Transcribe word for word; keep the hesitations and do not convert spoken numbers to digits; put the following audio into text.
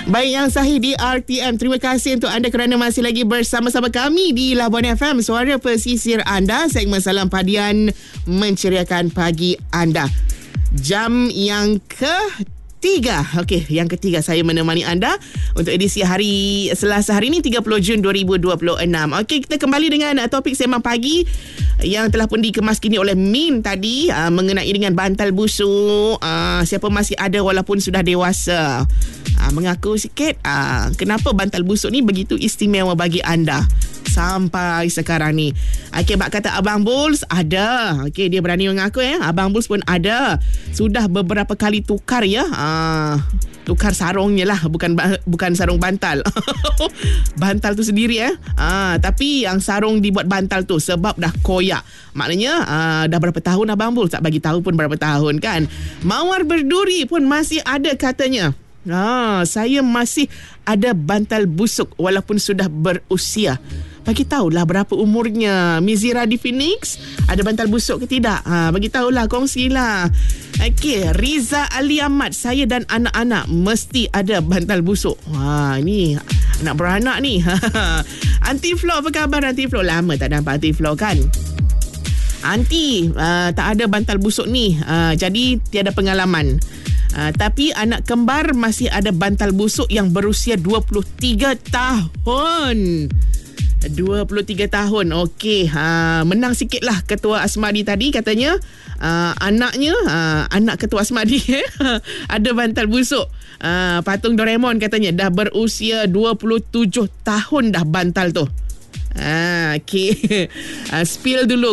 Baik, yang sahih di R T M. Terima kasih untuk anda kerana masih lagi bersama-sama kami di Labuan F M, suara pesisir anda. Segmen Salam Padian menceriakan pagi anda. Jam yang ke Tiga. Okey, yang ketiga saya menemani anda untuk edisi hari Selasa hari ini tiga puluh Jun dua ribu dua puluh enam. Okey, kita kembali dengan uh, topik sembang pagi yang telah pun dikemaskini oleh Min tadi uh, mengenai dengan bantal busuk. Uh, siapa masih ada walaupun sudah dewasa. Uh, mengaku sikit uh, kenapa bantal busuk ni begitu istimewa bagi anda sampai sekarang ni. Okey, bak kata Abang Bulls ada. Okey, dia berani mengaku ya. Abang Bulls pun ada. Sudah beberapa kali tukar ya. Ah, tukar sarungnya lah, bukan bukan sarung bantal. Bantal tu sendiri eh. Ah, tapi yang sarung dibuat bantal tu sebab dah koyak. Maknanya ah, dah berapa tahun Abang Bulls tak bagi tahu pun berapa tahun kan. Mawar berduri pun masih ada katanya. Ah, saya masih ada bantal busuk walaupun sudah berusia. Bagi tahulah berapa umurnya. Mizira di Phoenix, ada bantal busuk ke tidak? Ha, bagi tahulah, kongsilah. Okey, Riza Ali Ahmad, saya dan anak-anak mesti ada bantal busuk. Ha, ni anak beranak ni. Aunty Flo, apa khabar Aunty Flo? Lama tak nampak Aunty Flo kan? Aunty, uh, tak ada bantal busuk ni. Uh, jadi tiada pengalaman. Uh, tapi anak kembar masih ada bantal busuk yang berusia dua puluh tiga tahun. dua puluh tiga tahun. Okey, ha, menang sikit lah Ketua Asmadi tadi katanya. Uh, anaknya, uh, anak Ketua Asmadi ada bantal busuk. Uh, patung Doraemon katanya dah berusia dua puluh tujuh tahun dah bantal tu. Ah, okey. Uh, spill dulu